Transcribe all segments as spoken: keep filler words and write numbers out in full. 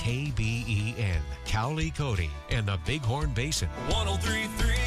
K B E N, Cowley, Cody, and the Bighorn Basin. one oh three point three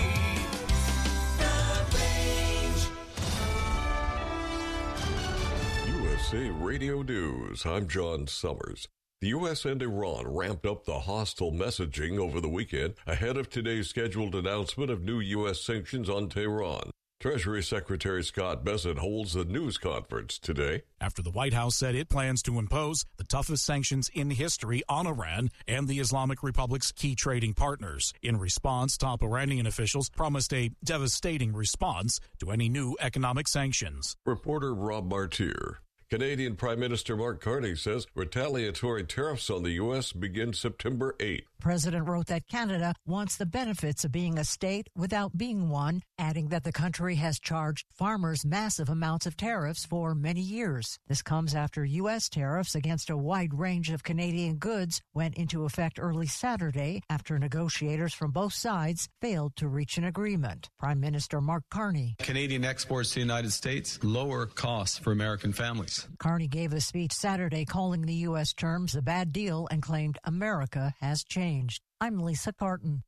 The Range. U S A Radio News. I'm John Summers. The U S and Iran ramped up the hostile messaging over the weekend ahead of today's scheduled announcement of new U S sanctions on Tehran. Treasury Secretary Scott Bessent holds a news conference today. After the White House said it plans to impose the toughest sanctions in history on Iran and the Islamic Republic's key trading partners. In response, top Iranian officials promised a devastating response to any new economic sanctions. Reporter Rob Martier. Canadian Prime Minister Mark Carney says retaliatory tariffs on the U S begin September eighth. The president wrote that Canada wants the benefits of being a state without being one, adding that the country has charged farmers massive amounts of tariffs for many years. This comes after U S tariffs against a wide range of Canadian goods went into effect early Saturday after negotiators from both sides failed to reach an agreement. Prime Minister Mark Carney. Canadian exports to the United States lower costs for American families. Carney gave a speech Saturday calling the U S terms a bad deal and claimed America has changed. I'm Lisa Carton.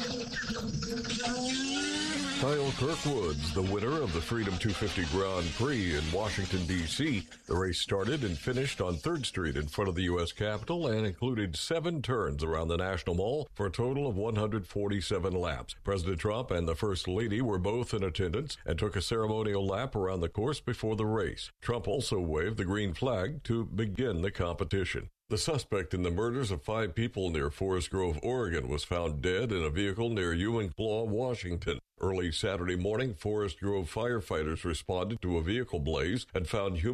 Kyle Kirkwood's the winner of the Freedom two fifty Grand Prix in Washington, D C The race started and finished on third Street in front of the U S Capitol and included seven turns around the National Mall for a total of one hundred forty-seven laps. President Trump and the First Lady were both in attendance and took a ceremonial lap around the course before the race. Trump also waved the green flag to begin the competition. The suspect in the murders of five people near Forest Grove, Oregon, was found dead in a vehicle near Uwintlaw, Washington. Early Saturday morning, Forest Grove firefighters responded to a vehicle blaze and found human